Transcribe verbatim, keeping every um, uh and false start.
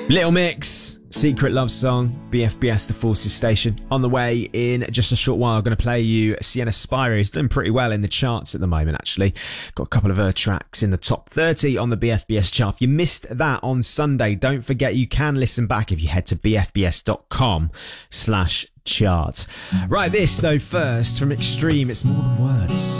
Little Mix, Secret Love Song, B F B S The Forces Station. On the way in just a short while, I'm going to play you Sienna Spiro, who's doing pretty well in the charts at the moment, actually. Got a couple of her tracks in the top thirty on the B F B S chart. If you missed that on Sunday, don't forget you can listen back if you head to bfbs.com slash charts. Right, this though first from Extreme, It's More Than Words.